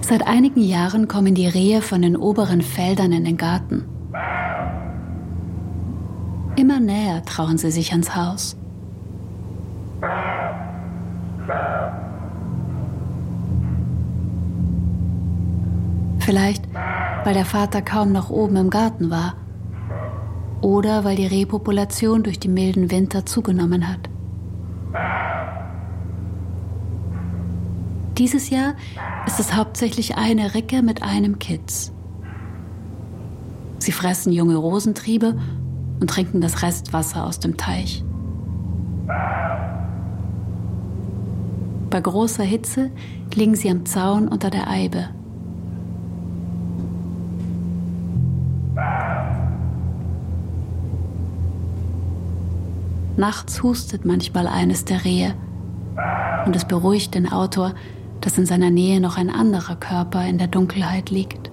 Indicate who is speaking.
Speaker 1: Seit einigen Jahren kommen die Rehe von den oberen Feldern in den Garten. Immer näher trauen sie sich ans Haus. Vielleicht, weil der Vater kaum noch oben im Garten war. Oder weil die Rehpopulation durch die milden Winter zugenommen hat. Dieses Jahr ist es hauptsächlich eine Ricke mit einem Kitz. Sie fressen junge Rosentriebe und trinken das Restwasser aus dem Teich. Bei großer Hitze liegen sie am Zaun unter der Eibe. Nachts hustet manchmal eines der Rehe und es beruhigt den Autor, dass in seiner Nähe noch ein anderer Körper in der Dunkelheit liegt.